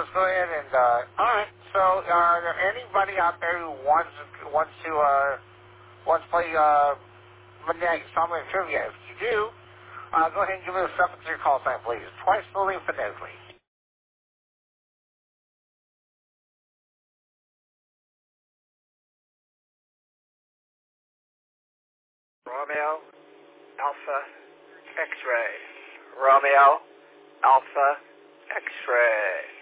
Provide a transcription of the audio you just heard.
go ahead and, all right. So, are there anybody out there who wants to play, Summon Trivia? If you do, go ahead and give me the stuff with your call sign, please. Twice fully and phonetically. Romeo, Alpha, X-Ray. Romeo, Alpha, X-Ray.